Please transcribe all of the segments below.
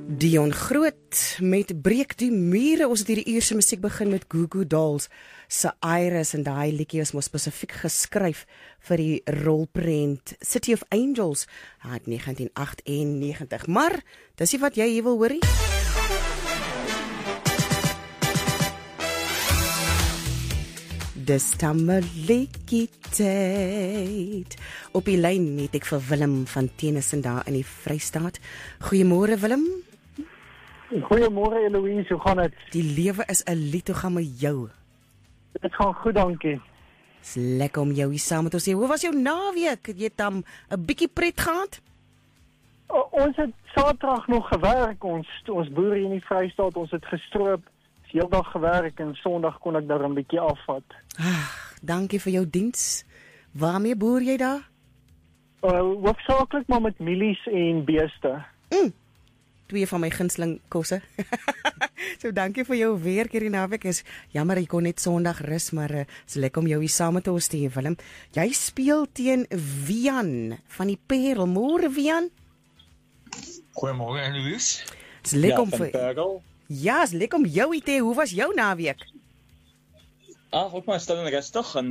Dion Groot met Breek die Mure. Ons het hierdie eerste musiek begin met Goo Goo Dolls se Iris, en daai liedjie is mos spesifiek geskryf vir die rolprent City of Angels uit 1998. Maar dis nie wat jy hier wil hoorie. Dis tamelikie tyd. Op die lyn het ek vir Willem van Tennyson daar in die Vrystaat. Goeiemôre Willem. Goeiemôre Eloise, hoe gaan dit? Die lewe is 'n lied, hoe gaan met jou? Dit gaan goed, dankie. Dis lekker om jou hier saam met ons te hê. Hoe was jou naweek? Het jy dan 'n bietjie pret gehad? Ons het Saterdag nog gewerk, ons boere hier in die Vrystaat, ons het gestroop. Heel dag gewerk en Sondag kon ek daar 'n bietjie afvat. Dankie vir jou diens. Waarmee boer jy daar? Hoofsaaklik maar met mielies en beeste. Twee van my gunsteling kosse. So dankie vir jou werk hierdie naweek. Is jammer jy kon net Sondag rus, maar is lekker om jou hier saam met ons te hê, Willem. Jy speel teen Wian van die Parel. Môre Wian. Goeiemôre Eloise. Dis lekker om van Parel. Ja, is lekker om jou hier te hê. Hoe was jou naweek? Ook maar stil en rustig en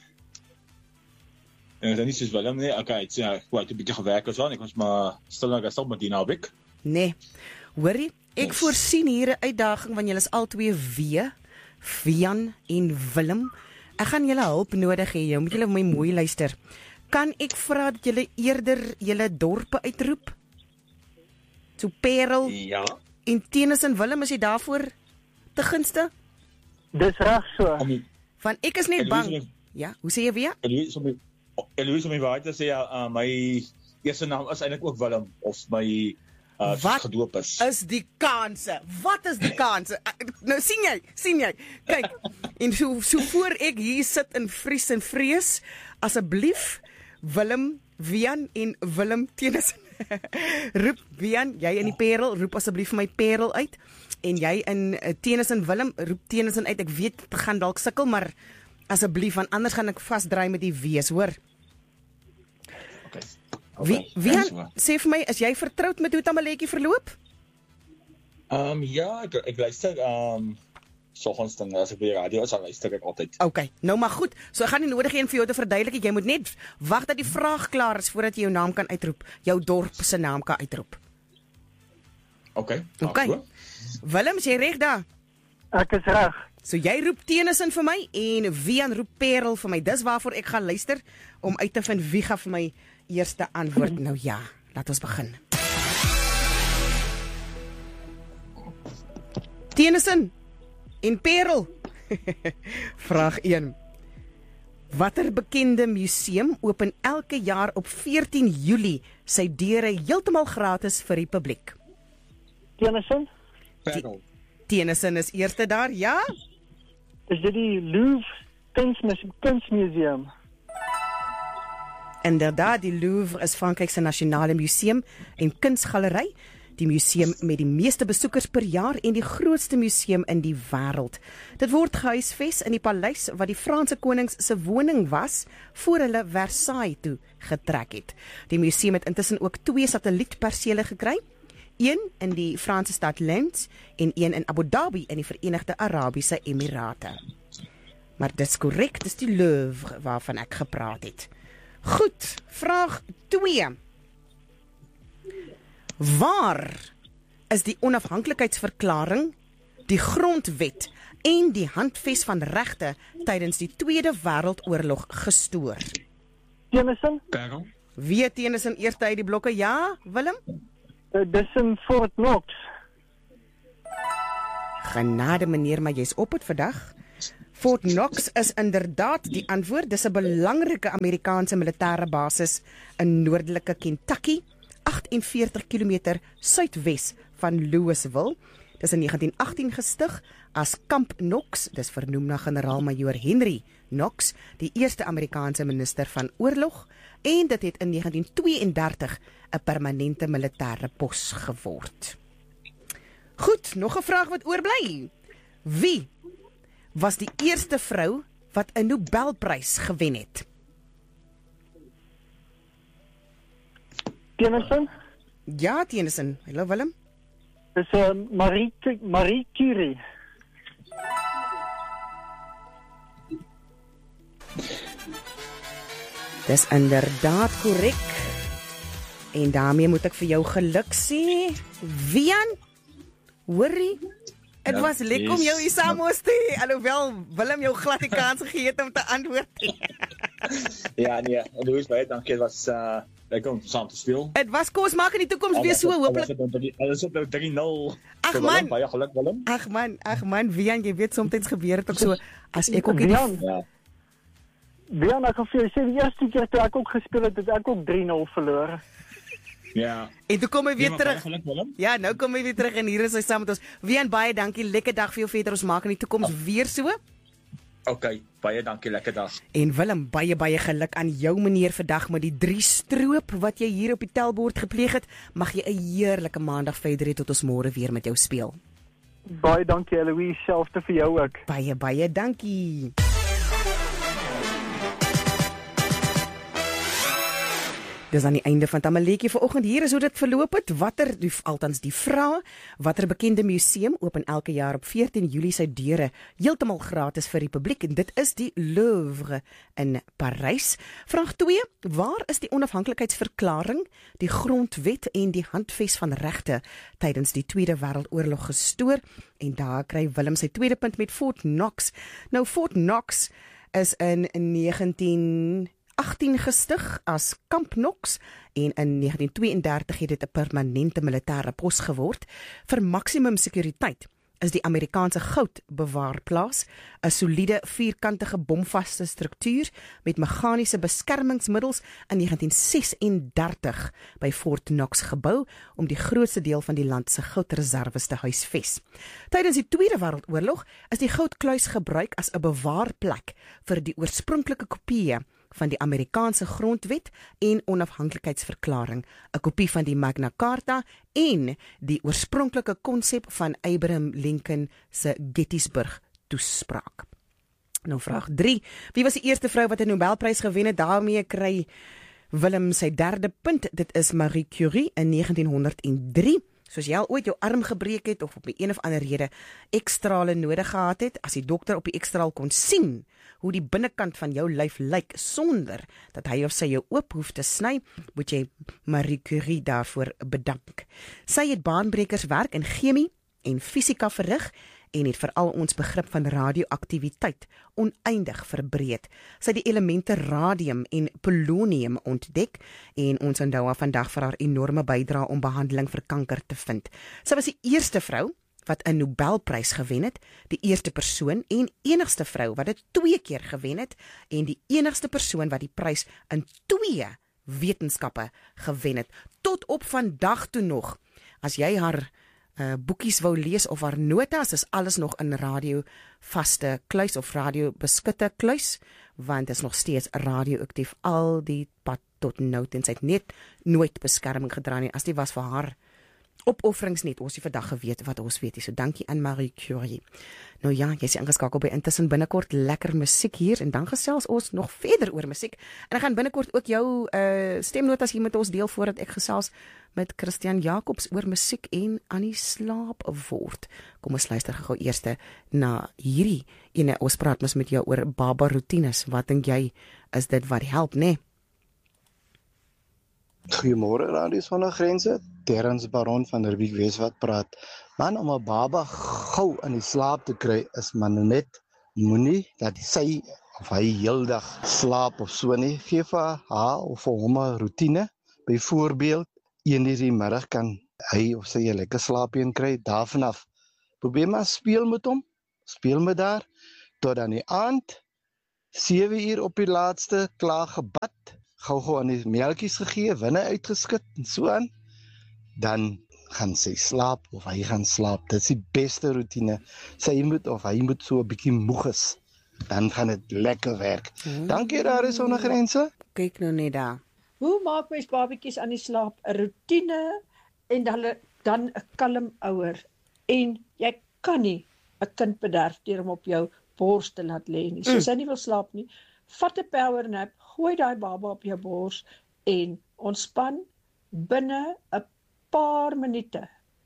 dan nie soos Willem nie. Okay, het 'n bietjie gewerk of so, en ek was maar stil en rustig met die naweek. Nee. Hoorie, ek voorsien hier 'n uitdaging want julle is albei Wian en Willem. Ek gaan julle hulp nodig hê. Jy moet julle my mooi luister. Kan ek vra dat julle eerder julle dorpe uitroep? So Parel. Ja. En Tennyson Willem, is jy daarvoor te gunste? Dis reg so. Want ek is net bang. Ja, hoe sê jy weer? Eloise om my waar te sê, my eerste naam is eintlik ook Willem, of my gedoop is. Wat is die kanse? Wat is die kanse? Nou sien jy. Kyk, en so voor ek hier sit in vries en vrees, asseblief Willem, Wian en Willem Tennyson. Roep Wian, jy in die Parel, roep asseblief vir my Parel uit. En jy in Tennyson Willem, roep Tennyson uit. Ek weet, ek gaan dalk sukkel, maar asseblief, want anders gaan ek vasdraai met die wees, hoor. Okay. Wian, sê vir my, is jy vertroud met hoe Tamaletjie verloop? Ja, ek luister, soggens dan as ek by die radio is, dan luister ek altyd. Okay, nou maar goed. So ek gaan nie nodig hê vir jou te verduidelik, jy moet net wag dat die vraag klaar is voordat jy jou naam kan uitroep, jou dorp se naam kan uitroep. Okay. Willem, is jy reg daar? Ek is reg. So jy roep Tennyson vir my en Wian roep Parel vir my. Dis waarvoor ek gaan luister om uit te vind wie gaan vir my eerste antwoord. Nou ja, laat ons begin. Tennyson en Parel. Vraag 1. Watter bekende museum open elke jaar op 14 Julie sy deure heeltemal gratis vir die publiek? Tennyson? Parel. Tennyson is eerste daar, ja? Is dit die Louvre Kunstmuseum? Inderdaad, die Louvre is Frankryk se nasionale museum en kunsgalery. Die museum met die meeste besoekers per jaar en die grootste museum in die wêreld. Dit word gehuisves in die paleis wat die Franse konings se woning was voor hulle Versailles toe getrek het. Die museum het intussen ook 2 satellietpersele gekry. Een in die Franse stad Lens en een in Abu Dhabi in die Verenigde Arabiese Emirate. Maar dis korrek, dis die Louvre waarvan ek gepraat het. Goed, vraag 2. Waar is die onafhanklikheidsverklaring, die grondwet en die handves van regte tydens die Tweede Wêreldoorlog gestoor? Tennyson? Parel. Wie Tennyson eerste uit die blokke? Ja, Willem? Dis in Fort Knox. Genade meneer, maar jy's op het vandag. Fort Knox is inderdaad die antwoord. Dis 'n belangrike Amerikaanse militêre basis in noordelike Kentucky, 48 km suidwes van Louisville. Dis in 1918 gestig as Kamp Knox, dis vernoem na generaal-majoor Henry Knox, die eerste Amerikaanse minister van oorlog, en dit het in 1932 'n permanente militêre pos geword. Goed, nog 'n vraag wat oorbly. Wie was die eerste vrou wat 'n Nobelprys gewen het? Tennyson? Ja, Tennyson. Hallo Willem. Dis Marie Curie. Dis inderdaad korrek. En daarmee moet ek vir jou geluk sê. Wian, hoorie, het was lekker om jou hier saam ons te hê, alhoewel Willem jou glad die kans gegee het om te antwoord. Ja, nee, Louis, baie dankie, het was lekker om saam te speel. Het was kos maak in die toekoms weer so, hopelik. Alles op 3-0. Ag man, baie geluk, Willem. Ag man, Wian, jy weet soms gebeur het ook so, as ek ook nie... Wian, ek kan vir jou sê, die eerste keer toe ek ook gespeel het ek ook 3-0 verloor. Ja. En toe kom hy weer terug. Geluk, Willem. Ja, nou kom hy weer terug en hier is hy saam met ons. Wian, baie dankie, lekker dag vir jou verder, ons maak in die toekoms weer so. Okay, baie dankie, lekker dag. En Willem, baie geluk aan jou meneer vandag met die 3 stroop wat jy hier op die telbord gepleeg het. Mag jy 'n heerlike maandag verder hê tot ons môre weer met jou speel. Baie dankie, Eloise, selfde vir jou ook. Baie dankie. Dis aan die einde van Tamaletjie vanoggend. Hier is hoe dit verloop het. Althans die vraag, watter bekende museum open elke jaar op 14 Julie sy deure heeltemal gratis vir die publiek, en dit is die Louvre in Parys. Vraag 2, waar is die onafhanklikheidsverklaring, die grondwet en die handves van regte tydens die Tweede Wêreldoorlog gestoor? En daar kry Willem sy tweede punt met Fort Knox. Nou Fort Knox is in 1918 gestig as Kamp Knox en in 1932 het dit 'n permanente militêre pos geword. Vir maksimum sekuriteit is die Amerikaanse goudbewaarplaas 'n soliede vierkantige bomvaste struktuur met meganiese beskermingsmiddels in 1936 by Fort Knox gebou om die grootste deel van die land se goudreserwes te huisves. Tydens die Tweede Wêreldoorlog is die goudkluis gebruik as 'n bewaarplek vir die oorspronklike kopieë van die Amerikaanse grondwet en onafhanklikheidsverklaring, 'n kopie van die Magna Carta en die oorspronklike konsep van Abraham Lincoln se Gettysburg toespraak. Nou vraag 3, wie was die eerste vrou wat 'n Nobelprys gewen het? Daarmee kry Willem sy derde punt. Dit is Marie Curie in 1903. Soos jy al ooit jou arm gebreek het of op 'n of ander rede ekstrale nodig gehad het, as die dokter op die ekstraal kon sien hoe die binnekant van jou lyf lyk sonder dat hy of sy jou oop hoef te sny, moet jy Marie Curie daarvoor bedank. Sy het baanbrekers werk in chemie en fisika verrig en het veral ons begrip van radioaktiwiteit oneindig verbreed. Sy het die elemente radium en polonium ontdek en ons onthou haar vandag vir haar enorme bydrae om behandeling vir kanker te vind. Sy was die eerste vrou wat 'n Nobelprys gewen het, die eerste persoon en enigste vrou wat dit 2 keer gewen het en die enigste persoon wat die prys in 2 wetenskappe gewen het. Tot op vandag toe nog, as jy haar boekies wou lees of haar notas, is alles nog in radio vaste kluis of radio beskutte kluis, want dit is nog steeds radioaktief al die pad tot nou, en sy het net nooit beskerming gedra nie, as dit was vir haar opofferings net, ons het vandag geweet wat ons weet, so dankie aan Marie Curie. Nou ja, jy is ingeskakel by Intussen binnekort lekker musiek hier, en dan gesels ons nog verder oor musiek, en ek gaan binnekort ook jou stemnotas hier met ons deel, voordat ek gesels met Christian Jacobs oor musiek en aan die slaap word. Kom ons luister gou eers na hierdie ene, ons praat mos met jou oor baba routines, wat dink jy, is dit wat help, nee? Goeiemôre Radio Sonder Grense, Terrence Baron van der Wiek Wes wat praat. Man, om 'n baba gou in die slaap te kry is man net moenie dat sy of hy heeldag slaap of so nie. Gee vir haar of vir hom 'n roetine. Byvoorbeeld 1:00 die middag kan hy of sy 'n lekker slaapie kry. Daarvan af probeer maar speel met hom. Speel met haar tot aan die aand 7:00 op die laaste klaar gebad. Gou aan die melkies gegee, winne uitgeskit en so aan, dan gaan sy slaap of hy gaan slaap. Dit is die beste routine. Sy moet of hy moet so 'n bietjie moeg is, dan gaan dit lekker werk. Dankie daar is Sonder Grense. Kyk nou net daar. Hoe maak mens babatjies aan die slaap 'n routine en dan 'n kalm ouer? En jy kan nie 'n kind bederf deur hom op jou bors te laat lê nie. Soos hy nie wil slaap nie, vat 'n power nap, gooi daai baba op jou bors en ontspan. Binne 'n paar minute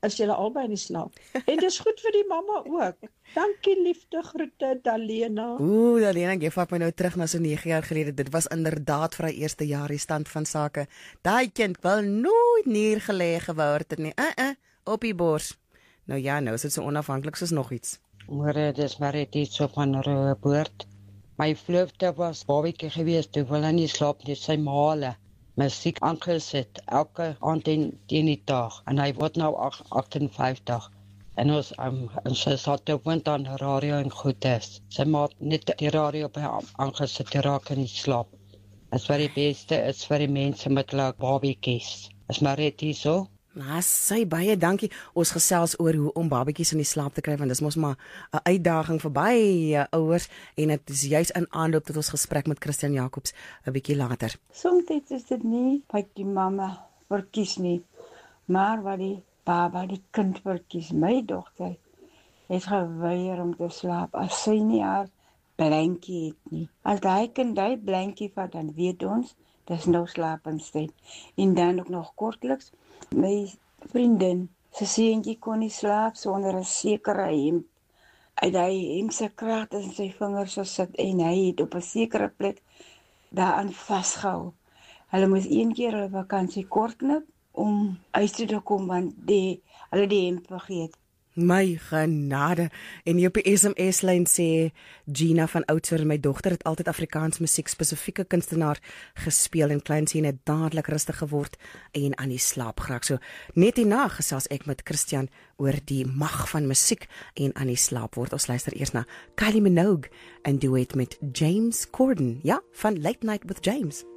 is julle albei in die slaap. En dis goed vir die mamma ook. Dankie liefde, groete Dalena. Dalena, jy vat my nou terug na so 9 jaar gelede. Dit was inderdaad vir haar eerste jaar die stand van sake. Daai kind wil nooit neergelê geword het nie. Op die bors. Nou ja, nou is dit so onafhanklik soos nog iets. Môre, dis maar net iets op van Robert. My vloefte was babietjie geweest, toe wil hy nie slaap nie, sy maale. Musiek aangesit, elke aand teen die dag. En hy word nou 58. En ons sy sat op wind aan radio en goed is. Sy maak net die radio by aangesit, die raak in die slaap. Is vir die beste, is vir die mense met hulle babietjies. Is maar net hier so. Sy baie dankie. Ons gesels oor hoe om babatjies in die slaap te kry, want dis mos maar 'n uitdaging vir baie ouers en dit is juis in aanloop tot ons gesprek met Christian Jacobs 'n bietjie later. Soms is dit nie wat die mamma verkies nie, maar wat die baba die kind verkies. My dogter het geweier om te slaap as sy nie haar blankie het nie. As daai kind daai blankie vat, dan weet ons, dis nou slaapenstyd. En dan ook nog kortliks, my vriendin, sy seentjie kon nie slaap sonder 'n sekere hemp. Uit daai hemp se kraag in sy vingers so sit en hy het op 'n sekere plek daaraan vasgehou. Hulle moes een keer hulle vakansie kortknip om uit te kom want hulle die hemp vergeet. My genade. En hier op die SMS-lyn sê Gina van Oudtshoorn, my dogter het altyd Afrikaans musiek, spesifieke kunstenaar gespeel en klein sien het dadelik rustig geword en aan die slaap geraak. So net hierna gesels ek met Christian oor die mag van musiek en aan die slaap word. Ons luister eers na Kylie Minogue en duet met James Corden, ja, van Late Night with James.